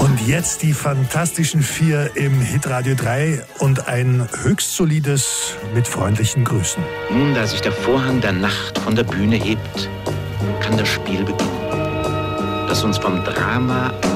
Und jetzt die Fantastischen Vier im Hitradio 3 und ein höchst solides mit freundlichen Grüßen. Nun, da sich der Vorhang der Nacht von der Bühne hebt, kann das Spiel beginnen, das uns vom Drama